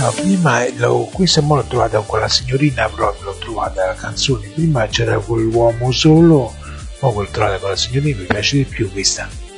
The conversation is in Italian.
No, prima questa mo l'ho trovata con quella signorina proprio, l'ho trovata la canzone, prima c'era quell'uomo solo, ma l'ho trovata con la signorina, mi piace di più questa.